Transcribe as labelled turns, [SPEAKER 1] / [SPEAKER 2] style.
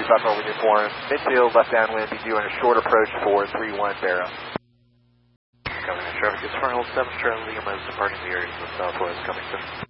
[SPEAKER 1] Buffalo with your form. Midfield, left downwind, be doing a short approach for 31 Barrow.
[SPEAKER 2] Coming in traffic, it's Farnell 7, Charlie Lima is departing the area to the southwest, coming to